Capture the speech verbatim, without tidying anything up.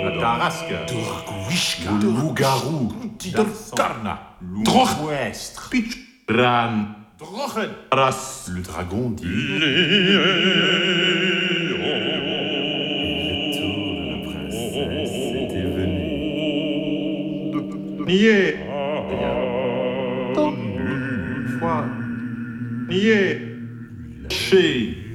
Tarasque, Turguishka, loup-garou, Tidorkarna, loup ouestre, Pitch, Ran, Drochen, Ras, le dragon dit. Le tour de la princesse était venu. Nier, une fois, nier, chez.